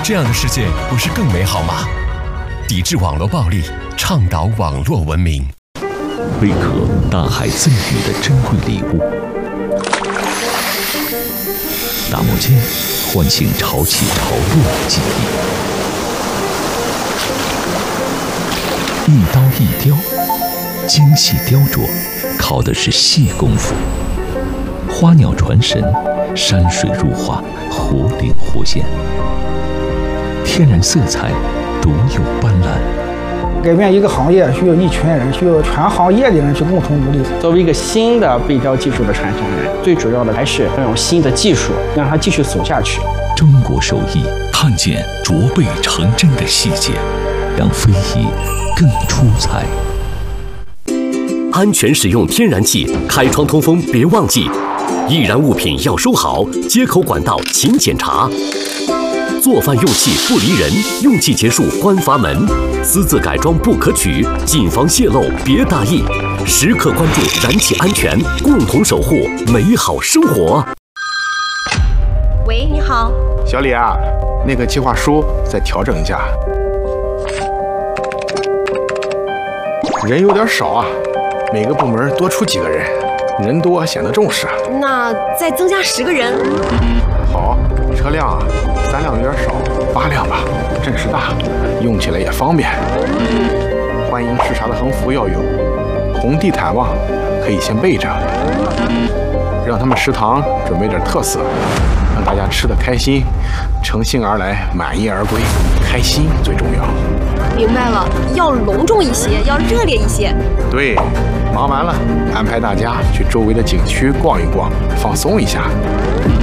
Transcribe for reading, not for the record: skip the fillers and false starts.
这样的世界不是更美好吗？抵制网络暴力，倡导网络文明。 贝壳，大海赠予的珍贵礼物。打磨剑，唤醒潮起潮落的记忆。一刀一雕，精细雕琢，靠的是细功夫。花鸟传神，山水入画，活灵活现。天然色彩，独有斑斓。 改变一个行业需要一群人，需要全行业的人去共同努力。 作为一个新的背雕技术的传承人，最主要的还是要用新的技术，让它继续走下去。 中国手艺，看见琢背成真的细节，让非遗更出彩。 安全使用天然气，开窗通风别忘记。易燃物品要收好，接口管道勤检查。做饭用气不离人，用气结束关阀门。私自改装不可取，谨防泄漏别大意。时刻关注燃气安全，共同守护美好生活。 喂，你好， 小李啊，那个计划书再调整一下，人有点少啊，每个部门多出几个人，人多显得重视。 那再增加10个人。 好，车辆啊，3辆有点少，8辆吧，阵势大，用起来也方便。欢迎视察的横幅要有，红地毯嘛可以先备着，让他们食堂准备点特色，让大家吃得开心，乘兴而来，满意而归，开心最重要。 明白了，要隆重一些，要热烈一些。 对，忙完了，安排大家去周围的景区逛一逛，放松一下。